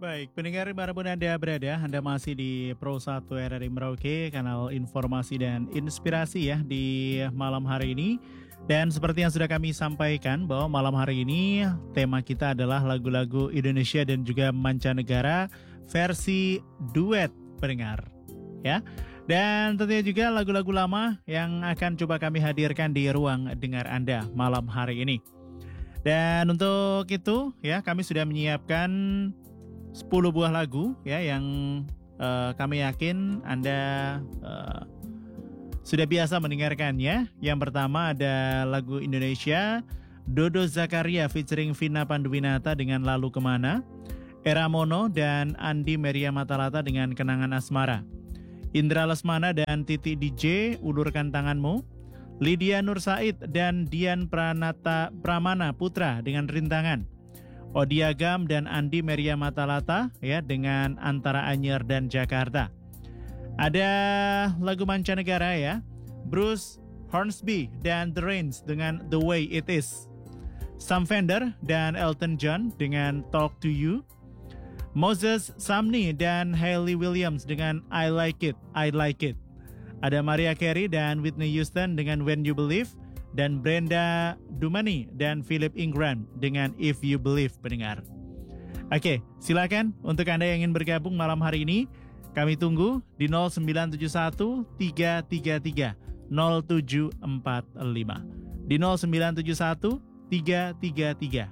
Baik, pendengar dimanapun Anda berada, Anda masih di Pro 1 RRI Merauke, kanal informasi dan inspirasi ya di malam hari ini. Dan seperti yang sudah kami sampaikan bahwa malam hari ini tema kita adalah lagu-lagu Indonesia dan juga mancanegara versi duet pendengar ya. Dan tentunya juga lagu-lagu lama yang akan coba kami hadirkan di ruang dengar Anda malam hari ini. Dan untuk itu ya kami sudah menyiapkan 10 buah lagu ya yang kami yakin Anda sudah biasa mendengarkannya. Yang pertama ada lagu Indonesia Dodo Zakaria featuring Vina Panduwinata dengan Lalu Kemana, Era Mono dan Andi Meria Matalata dengan Kenangan Asmara, Indra Lesmana dan Titi DJ Ulurkan Tanganmu, Lydia Nur Said dan Dian Pramana Putra dengan Rintangan, Odiagam dan Andi Meria Matalata ya dengan Antara Anyer dan Jakarta. Ada lagu mancanegara ya, Bruce Hornsby dan The Rains dengan The Way It Is, Sam Fender dan Elton John dengan Talk to You, Moses Sumney dan Hayley Williams dengan I Like It, I Like It. Ada Mariah Carey dan Whitney Houston dengan When You Believe, dan Brenda Dumani dan Philip Ingram dengan If You Believe pendengar. Oke, silakan untuk Anda yang ingin bergabung malam hari ini, kami tunggu di 0971 333 0745. Di 0971 333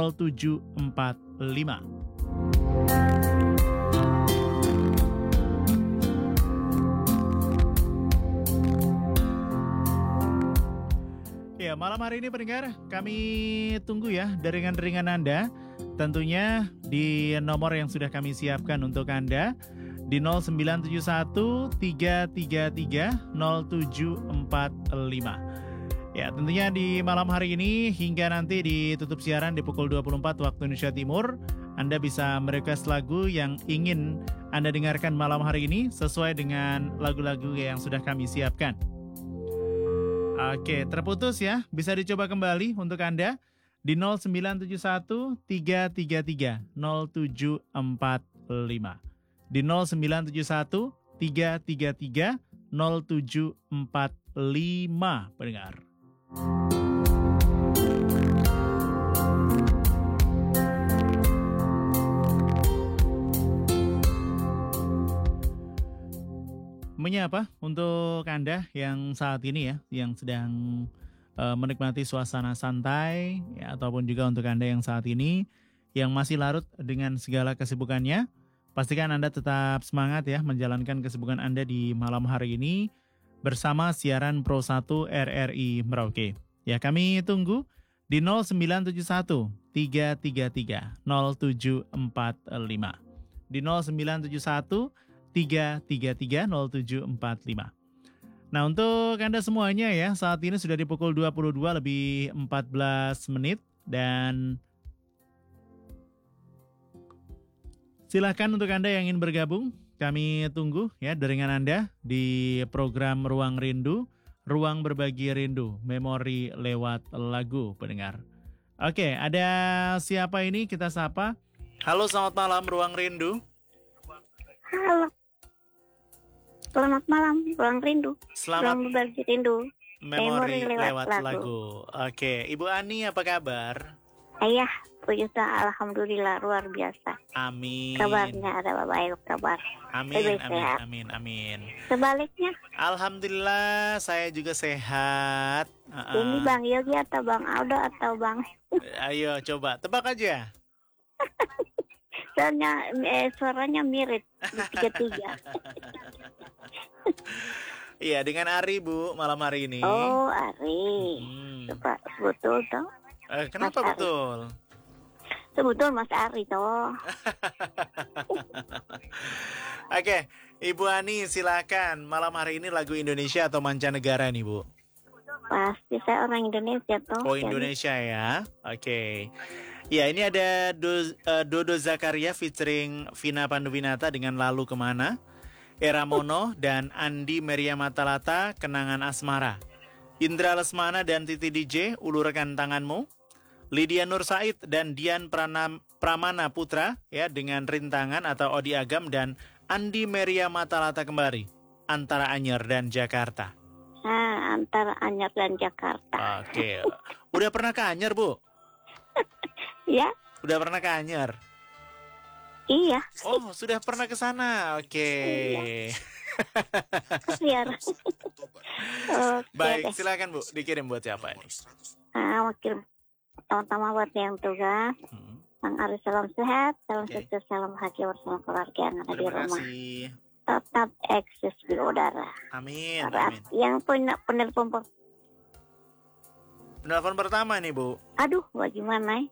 0745. Ya, malam hari ini pendengar, kami tunggu ya deringan-deringan Anda. Tentunya di nomor yang sudah kami siapkan untuk Anda di 0971 333 0745. Ya, tentunya di malam hari ini hingga nanti ditutup siaran di pukul 24 waktu Indonesia Timur, Anda bisa merequest lagu yang ingin Anda dengarkan malam hari ini sesuai dengan lagu-lagu yang sudah kami siapkan. Oke, terputus ya. Bisa dicoba kembali untuk Anda di 0971 333 0745. Di 0971 333 0745 pendengar. Menyapa untuk Anda yang saat ini ya, yang sedang menikmati suasana santai ya, ataupun juga untuk Anda yang saat ini yang masih larut dengan segala kesibukannya. Pastikan Anda tetap semangat ya menjalankan kesibukan Anda di malam hari ini bersama siaran Pro 1 RRI Merauke. Ya, kami tunggu di 0971 333 0745. Di 0971 333 0745. Nah, untuk Anda semuanya ya, saat ini sudah di pukul 22 lebih 14 menit dan silakan untuk Anda yang ingin bergabung, kami tunggu ya deringan Anda di program Ruang Rindu, Ruang Berbagi Rindu, Memori lewat lagu pendengar. Oke, ada siapa ini kita sapa? Halo, selamat malam Ruang Rindu. Halo. Selamat malam, Ruang Rindu. Selamat Ruang Berbagi Rindu. Memori lewat lagu. Oke, Ibu Ani apa kabar? Ayah, puji Tuhan, alhamdulillah luar biasa. Amin. Kabarnya ada baik kabar. Amin, amin. Sebaliknya? Alhamdulillah saya juga sehat. Ini Bang Yogi atau Bang Aldo atau Bang? Ayo coba tebak aja. Soalnya suaranya mirip di tiga-tiga. Iya, dengan Ari Bu malam hari ini. Oh, Ari. Coba betul toh? Kenapa Mas betul? Betul Mas Ari toh. Oke, Ibu Ani silakan. Malam hari ini lagu Indonesia atau mancanegara nih Bu? Pasti saya orang Indonesia toh. Oh, Indonesia ya. Oke. Ya, ini ada Dodo Zakaria featuring Vina Panduwinata dengan Lalu Kemana, Era Mono dan Andi Meria Matalata Kenangan Asmara, Indra Lesmana dan Titi DJ Ulurkan Tanganmu, Lydia Nur Said dan Dian Pramana Putra ya dengan Rintangan atau Odi Agam dan Andi Meria Matalata kembali antara Anyer dan Jakarta. Antara Anyer dan Jakarta. Oke. Udah pernah ke Anyer, Bu? Ya, Udah pernah ke Anyer? iya. Oh, sudah pernah ke sana. Oke. Biar. Oke Baik, deh. silakan Bu, dikirim buat siapa ini? Wakil pertama buat yang tugas. Bang Aris, salam sehat, salam Oke. sukses, salam bahagia bersama keluarga yang ada di Terima rumah. kasih. Tetap eksis di udara. Amin, Para amin. yang punya penelpon, Penelpon pertama nih, Bu. aduh, bagaimana?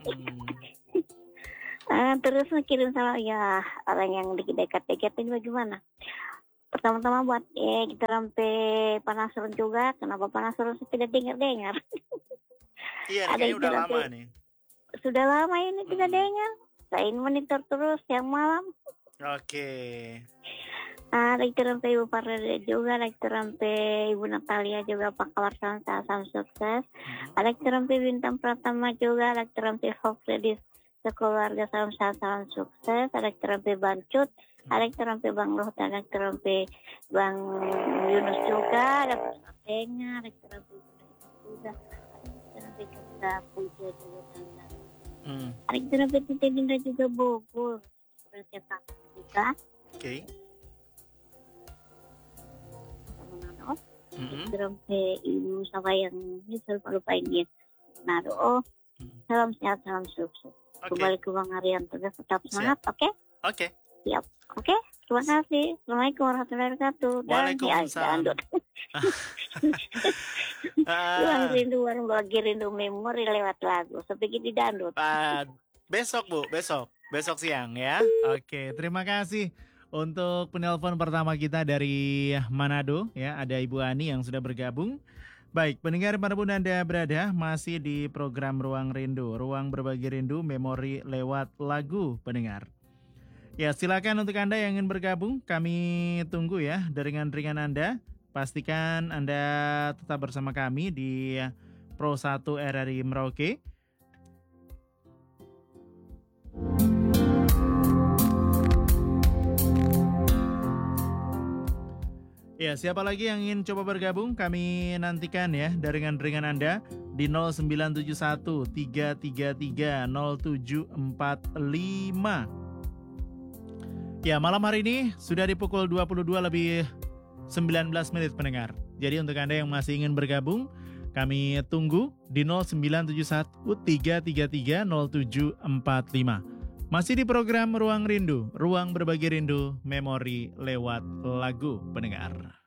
Hmm, Terus kirim salam ya orang yang dekat-dekat ini bagaimana? Pertama-tama buat kita sampai Panasaran juga. Kenapa Panasaran saya tidak dengar? Iya, Ada kayaknya yang udah bilang lama tuh, nih. sudah lama ini tidak dengar. Saya ini monitor terus yang malam. Oke. Lagi sampai Ibu Parade juga, lagi sampai Ibu Natalia juga, Pak kabar salam sukses. Lagi sampai Bintang Pratama juga, lagi sampai Hope Ladies sekeluarga salam sukses. Lagi sampai Bancut, lagi sampai Bang Roh, lagi sampai Bang Yunus juga, lagi sampai Enga, lagi sampai juga, lagi sampai kita Puja juga. Lagi sampai Titi Dinda juga Bogor. Seperti Pak juga. Oke. Sampai ibu sama yang ini selalu lupain dia. Naruh, salam sehat, salam sukses. Kembali ke Bang Arianto, tetap semangat, oke? Oke. Siap, oke? Terima kasih. Assalamualaikum warahmatullahi wabarakatuh. Waalaikumsalam. Ruang rindu, warung bagi rindu memori lewat lagu. Seperti di dandut. Besok, Bu, besok siang ya. Oke, terima kasih untuk penelpon pertama kita dari Manado ya, ada Ibu Ani yang sudah bergabung. Baik, pendengar dimanapun Anda berada, masih di program Ruang Rindu, ruang berbagi rindu memori lewat lagu, pendengar. Ya, silakan untuk Anda yang ingin bergabung, kami tunggu ya ringan Anda. Pastikan Anda tetap bersama kami di Pro 1 RRI Merauke. Ya, siapa lagi yang ingin coba bergabung? Kami nantikan ya ringan Anda di 0971 333 0745. Ya, malam hari ini sudah di pukul 22 lebih 19 menit pendengar. Jadi untuk Anda yang masih ingin bergabung, kami tunggu di 0971 333 0745. Masih di program Ruang Rindu, ruang berbagi rindu, memori lewat lagu, pendengar.